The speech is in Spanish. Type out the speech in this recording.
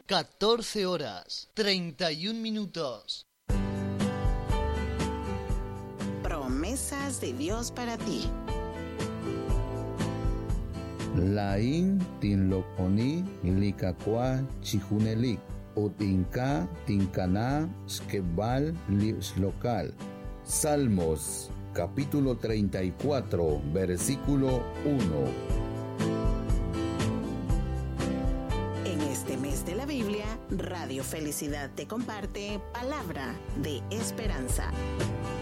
14 horas, 31 minutos. Promesas de Dios para ti. Lain tinlokoni likakwa chihunelik. Utinka tinkana skebal local. Salmos, capítulo 34, versículo 1. En este mes de la Biblia, Radio Felicidad te comparte palabra de esperanza.